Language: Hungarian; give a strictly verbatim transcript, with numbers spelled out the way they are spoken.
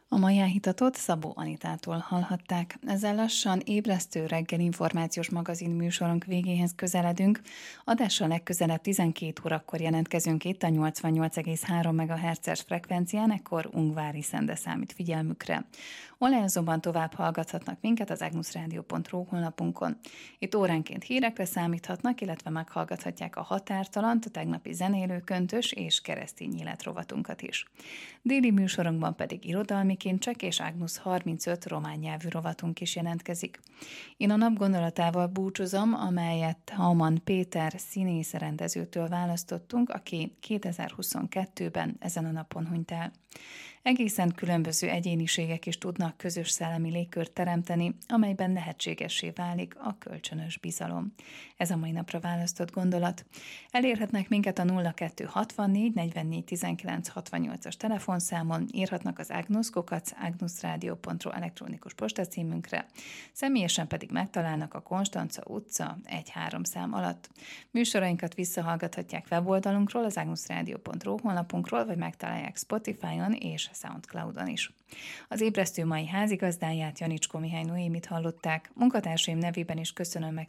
A mai áhítatot Szabó Anitától hallhatták. Ezzel lassan ébresztő reggel információs magazin műsorunk végéhez közeledünk. Adással legközelebb tizenkét órakor jelentkezünk itt a nyolcvannyolc egész három megahertzes frekvencián, ekkor Ungvári Szende számít figyelmükre. Online tovább hallgathatnak minket az agnusradio pont ru honlapunkon. Itt óránként hírekre számíthatnak, illetve meghallgathatják a Határtalant, a tegnapi zenélőköntös és keresztény életrovatunkat is. Déli műsorunkban pedig irodalmi kincsek és Ágnusz harmincöt román nyelvű rovatunk is jelentkezik. Én a nap gondolatával búcsúzom, amelyet Hauman Péter színész rendezőtől választottunk, aki kétezer-huszonkettőben ezen a napon hunyt el. Egészen különböző egyéniségek is tudnak közös szellemi légkört teremteni, amelyben lehetségessé válik a kölcsönös bizalom. Ez a mai napra választott gondolat. Elérhetnek minket a nulla kettő hatvannégy negyvennégy tizenkilenc hatvannyolcas telefonszámon, írhatnak az agnuszkokac agnusradio pont ru elektronikus postacímünkre, személyesen pedig megtalálnak a Konstanca utca egy-három szám alatt. Műsorainkat visszahallgathatják weboldalunkról, az agnusradio pont ru honlapunkról, vagy megtalálják Spotify-on és Soundcloud-on is. Az ébresztő mai házigazdáját, Janicskó Mihály Noémit hallották, munkatársaim nevében is köszönöm meg